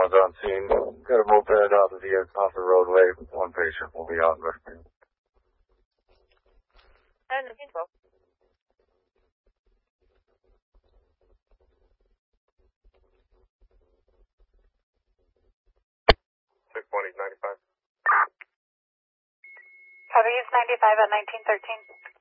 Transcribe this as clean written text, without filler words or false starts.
cars on scene. Got a moped off the roadway. One patient will be out investigating. And 1912. 6-1, he's 95. Copy, he's 95 at 1913.